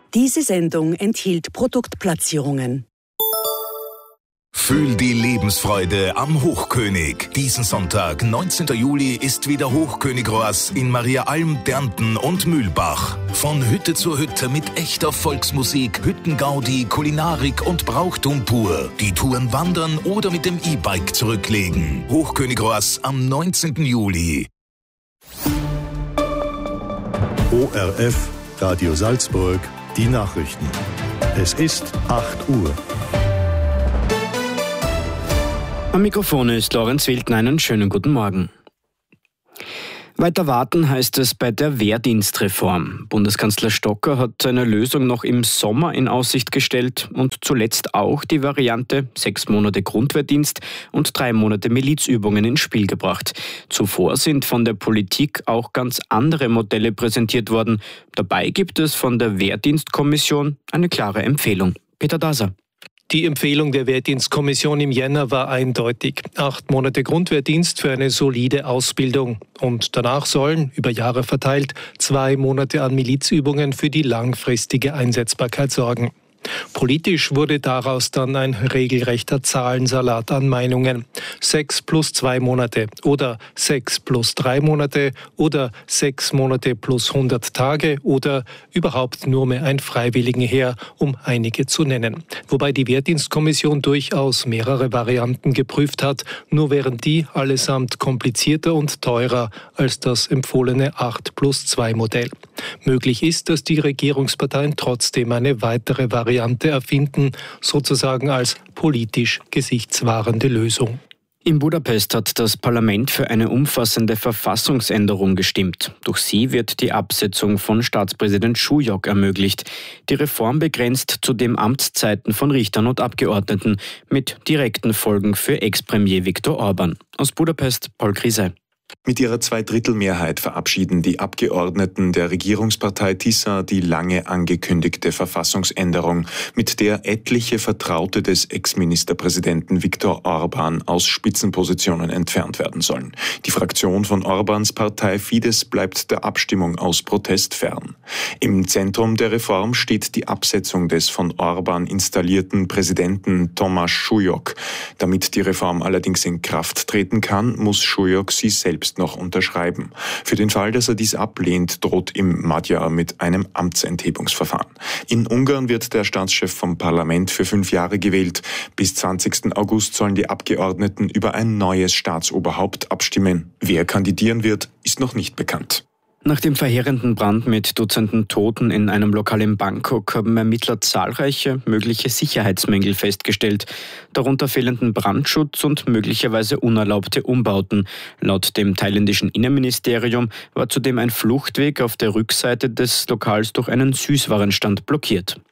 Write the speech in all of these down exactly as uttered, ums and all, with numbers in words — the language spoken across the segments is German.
Diese Sendung enthielt Produktplatzierungen. Fühl die Lebensfreude am Hochkönig. Diesen Sonntag, neunzehnten Juli, ist wieder Hochkönig-Roas in Mariaalm, Dernten und Mühlbach. Von Hütte zu Hütte mit echter Volksmusik, Hüttengaudi, Kulinarik und Brauchtum pur. Die Touren wandern oder mit dem E-Bike zurücklegen. Hochkönig-Roas am neunzehnten Juli. O R F, Radio Salzburg, die Nachrichten. Es ist acht Uhr. Am Mikrofon ist Lorenz Wildner. Einen schönen guten Morgen. Weiter warten heißt es bei der Wehrdienstreform. Bundeskanzler Stocker hat eine Lösung noch im Sommer in Aussicht gestellt und zuletzt auch die Variante sechs Monate Grundwehrdienst und drei Monate Milizübungen ins Spiel gebracht. Zuvor sind von der Politik auch ganz andere Modelle präsentiert worden. Dabei gibt es von der Wehrdienstkommission eine klare Empfehlung. Peter Daser. Die Empfehlung der Wehrdienstkommission im Jänner war eindeutig. Acht Monate Grundwehrdienst für eine solide Ausbildung. Und danach sollen, über Jahre verteilt, zwei Monate an Milizübungen für die langfristige Einsetzbarkeit sorgen. Politisch wurde daraus dann ein regelrechter Zahlensalat an Meinungen. Sechs plus zwei Monate oder sechs plus drei Monate oder sechs Monate plus hundert Tage oder überhaupt nur mehr ein Freiwilligenheer, um einige zu nennen. Wobei die Wehrdienstkommission durchaus mehrere Varianten geprüft hat, nur wären die allesamt komplizierter und teurer als das empfohlene acht plus zwei Modell. Möglich ist, dass die Regierungsparteien trotzdem eine weitere Variante erfinden, sozusagen als politisch gesichtswahrende Lösung. In Budapest hat das Parlament für eine umfassende Verfassungsänderung gestimmt. Durch sie wird die Absetzung von Staatspräsident Šujok ermöglicht. Die Reform begrenzt zudem Amtszeiten von Richtern und Abgeordneten mit direkten Folgen für Ex-Premier Viktor Orban. Aus Budapest, Paul Krise. Mit ihrer Zweidrittelmehrheit verabschieden die Abgeordneten der Regierungspartei Tisza die lange angekündigte Verfassungsänderung, mit der etliche Vertraute des Ex-Ministerpräsidenten Viktor Orban aus Spitzenpositionen entfernt werden sollen. Die Fraktion von Orbans Partei Fidesz bleibt der Abstimmung aus Protest fern. Im Zentrum der Reform steht die Absetzung des von Orban installierten Präsidenten Tomáš Šujok. Damit die Reform allerdings in Kraft treten kann, muss Šujok sie selbst noch unterschreiben. Für den Fall, dass er dies ablehnt, droht ihm Magyar mit einem Amtsenthebungsverfahren. In Ungarn wird der Staatschef vom Parlament für fünf Jahre gewählt. Bis zwanzigsten August sollen die Abgeordneten über ein neues Staatsoberhaupt abstimmen. Wer kandidieren wird, ist noch nicht bekannt. Nach dem verheerenden Brand mit Dutzenden Toten in einem Lokal in Bangkok haben Ermittler zahlreiche mögliche Sicherheitsmängel festgestellt, darunter fehlenden Brandschutz und möglicherweise unerlaubte Umbauten. Laut dem thailändischen Innenministerium war zudem ein Fluchtweg auf der Rückseite des Lokals durch einen Süßwarenstand blockiert.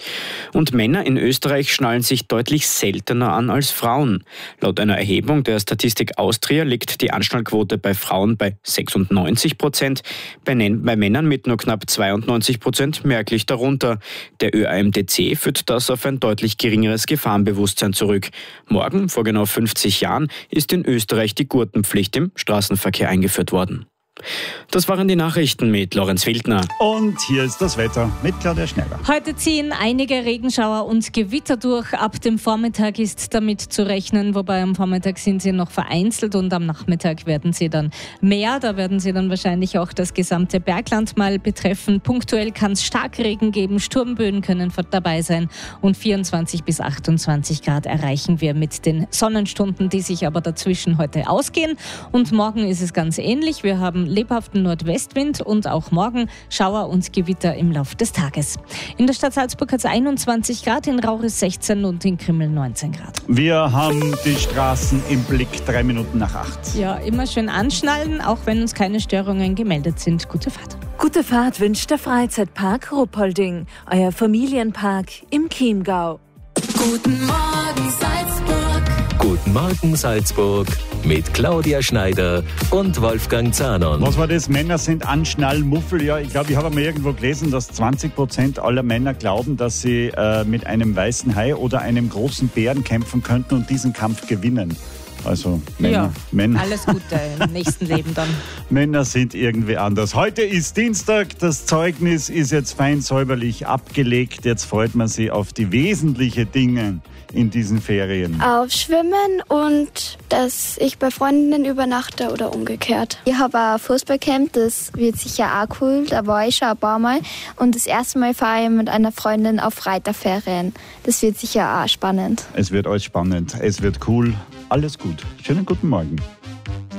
Und Männer in Österreich schnallen sich deutlich seltener an als Frauen. Laut einer Erhebung der Statistik Austria liegt die Anschnallquote bei Frauen bei sechsundneunzig Prozent, bei, bei Männern mit nur knapp zweiundneunzig Prozent merklich darunter. Der Ö A M D C führt das auf ein deutlich geringeres Gefahrenbewusstsein zurück. Morgen, vor genau fünfzig Jahren, ist in Österreich die Gurtenpflicht im Straßenverkehr eingeführt worden. Das waren die Nachrichten mit Lorenz Wildner. Und hier ist das Wetter mit Claudia Schneider. Heute ziehen einige Regenschauer und Gewitter durch. Ab dem Vormittag ist damit zu rechnen, wobei am Vormittag sind sie noch vereinzelt und am Nachmittag werden sie dann mehr. Da werden sie dann wahrscheinlich auch das gesamte Bergland mal betreffen. Punktuell kann es Starkregen geben, Sturmböen können dabei sein und vierundzwanzig bis achtundzwanzig Grad erreichen wir mit den Sonnenstunden, die sich aber dazwischen heute ausgehen. Und morgen ist es ganz ähnlich. Wir haben lebhaften Nordwestwind und auch morgen Schauer und Gewitter im Laufe des Tages. In der Stadt Salzburg hat es einundzwanzig Grad, in Rauris sechzehn und in Krimml neunzehn Grad. Wir haben die Straßen im Blick, drei Minuten nach acht. Ja, immer schön anschnallen, auch wenn uns keine Störungen gemeldet sind. Gute Fahrt. Gute Fahrt wünscht der Freizeitpark Ruppolding, euer Familienpark im Chiemgau. Guten Morgen Salzburg. Guten Morgen Salzburg mit Claudia Schneider und Wolfgang Zahnon. Was war das? Männer sind Anschnallmuffel. Ja, ich glaube, ich habe mal irgendwo gelesen, dass zwanzig Prozent aller Männer glauben, dass sie äh, mit einem weißen Hai oder einem großen Bären kämpfen könnten und diesen Kampf gewinnen. Also Männer. Ja, Männer. alles Gute im nächsten Leben dann. Männer sind irgendwie anders. Heute ist Dienstag, das Zeugnis ist jetzt fein säuberlich abgelegt. Jetzt freut man sich auf die wesentlichen Dinge in diesen Ferien. Auf Schwimmen und dass ich bei Freundinnen übernachte oder umgekehrt. Ich habe ein Fußballcamp, das wird sicher auch cool. Da war ich schon ein paar Mal. Und das erste Mal fahre ich mit einer Freundin auf Reiterferien. Das wird sicher auch spannend. Es wird alles spannend, es wird cool. Alles gut. Schönen guten Morgen.